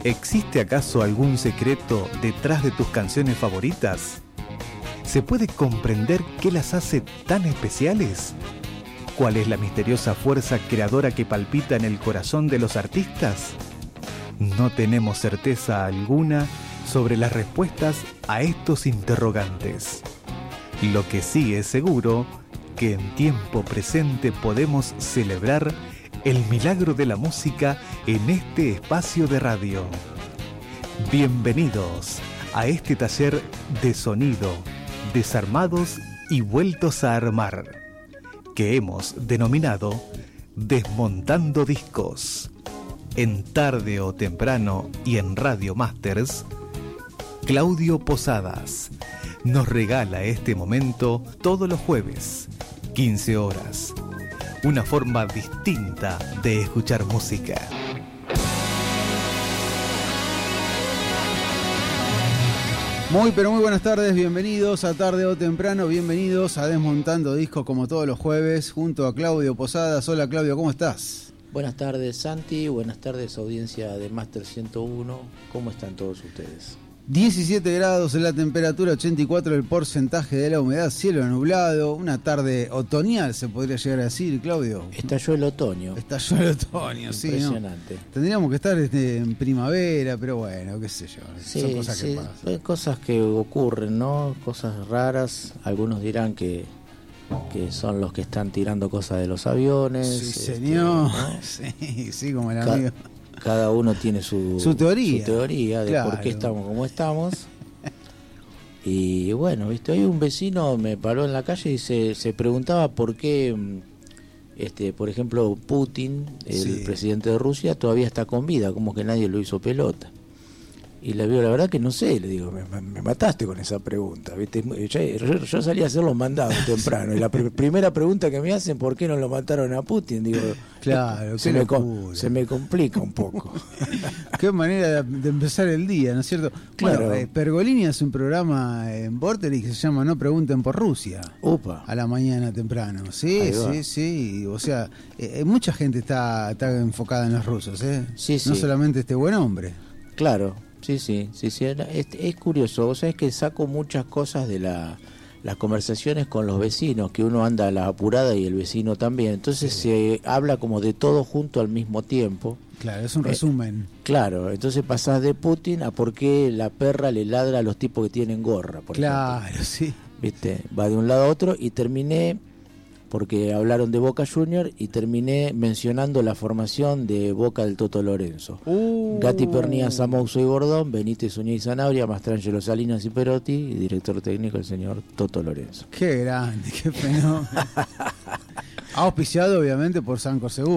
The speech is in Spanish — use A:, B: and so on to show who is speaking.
A: ¿Existe acaso algún secreto detrás de tus canciones favoritas? ¿Se puede comprender qué las hace tan especiales? ¿Cuál es la misteriosa fuerza creadora que palpita en el corazón de los artistas? No tenemos certeza alguna sobre las respuestas a estos interrogantes. Lo que sí es seguro, que en tiempo presente podemos celebrar el milagro de la música en este espacio de radio. Bienvenidos a este taller de sonido, desarmados y vueltos a armar, que hemos denominado Desmontando Discos. En Tarde o Temprano y en Radio Masters, Claudio Posadas nos regala este momento todos los jueves, 15 horas. Una forma distinta de escuchar música.
B: Muy buenas tardes, bienvenidos a Tarde o Temprano, bienvenidos a Desmontando Discos como todos los jueves, junto a Claudio Posadas. Hola Claudio, ¿cómo estás?
C: Buenas tardes Santi, buenas tardes audiencia de Master 101, ¿cómo están todos ustedes?
B: 17 grados en la temperatura, 84 el porcentaje de la humedad, cielo nublado, una tarde otoñal se podría llegar a decir, Claudio.
C: Estalló el otoño.
B: Estalló el otoño, sí,
C: impresionante.
B: ¿no? Tendríamos que estar en primavera, pero bueno, qué sé yo,
C: sí,
B: son cosas que
C: sí,
B: pasan.
C: son cosas que ocurren, ¿no? Cosas raras, algunos dirán que son los que están tirando cosas de los aviones.
B: Sí, señor,
C: ¿no?
B: sí, como el amigo.
C: Cada uno tiene su teoría de
B: claro.
C: Por qué estamos como estamos. Y bueno, viste, hoy un vecino me paró en la calle y se preguntaba por qué, por ejemplo, Putin, el presidente de Rusia, todavía está con vida, como que nadie lo hizo pelota. Y le digo, la verdad que no sé, le digo, me mataste con esa pregunta, ¿viste? Yo salí a hacer los mandados temprano, y la primera pregunta que me hacen, ¿por qué no lo mataron a Putin? Digo,
B: claro,
C: se me complica un poco.
B: Qué manera de empezar el día, ¿no es cierto?
C: Claro.
B: Bueno, Pergolini hace un programa en Vorterix que se llama No Pregunten por Rusia.
C: Upa.
B: A la mañana temprano. Sí. O sea, mucha gente está enfocada en los rusos, ¿eh?
C: Sí.
B: No solamente este buen hombre.
C: Claro. Sí. Es curioso, vos sabés que saco muchas cosas de las conversaciones con los vecinos, que uno anda a la apurada y el vecino también, entonces se habla como de todo junto al mismo tiempo.
B: Claro, es un resumen.
C: Claro, entonces pasás de Putin a por qué la perra le ladra a los tipos que tienen gorra, por ejemplo.
B: Sí.
C: ¿Viste? Va de un lado a otro y terminé, porque hablaron de Boca Junior, y terminé mencionando la formación de Boca del Toto Lorenzo. Gatti, Pernía, Samouso y Bordón, Benítez, Uñez y Sanabria, Mastrangelo, Salinas y Perotti, y director técnico el señor Toto Lorenzo.
B: Qué grande, qué fenómeno. Auspiciado obviamente por Sanco Seguro.